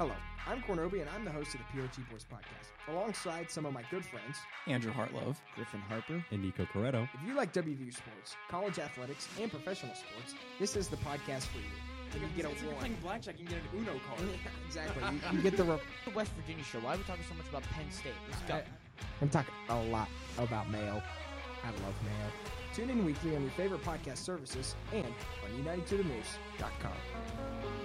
Hello, I'm Cornobi, and I'm the host of the POT Boys podcast, alongside some of my good friends, Andrew Hartlove, Griffin Harper, and Nico Corretto. If you like WVU sports, college athletics, and professional sports, this is the podcast for you. You get it's like playing blackjack and get an Uno card. Exactly. You get the West Virginia show. Why are we talking so much about Penn State? Let's go. I'm talking a lot about Mayo. I love Mayo. Tune in weekly on your favorite podcast services and on U92themoose.com.